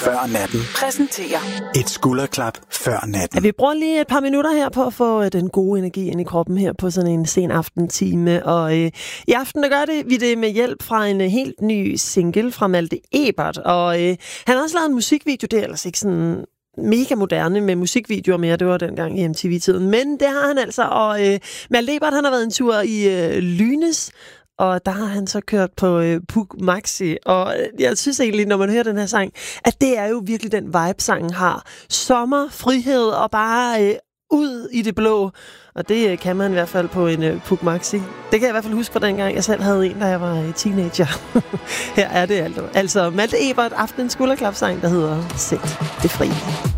før natten præsenterer et skulderklap før natten. Ja, vi bruger lige et par minutter her på at få den gode energi ind i kroppen her på sådan en sen aftentime. Og i aften der gør vi det med hjælp fra en helt ny single fra Malte Ebert. Og han har også lavet en musikvideo, det er ellers ikke sådan mega moderne med musikvideoer mere, det var dengang i MTV-tiden. Men det har han altså, og Malte Ebert han har været en tur i Lynes, og der har han så kørt på Puk Maxi, og jeg synes egentlig, når man hører den her sang, at det er jo virkelig den vibe, sangen har. Sommer, frihed og bare ud i det blå. Og det kan man i hvert fald på en Puk Maxi. Det kan jeg i hvert fald huske fra dengang, jeg selv havde en, da jeg var teenager. Her er det altså Malte Ebert, aftenens skulderklapsang, der hedder Sæt det fri.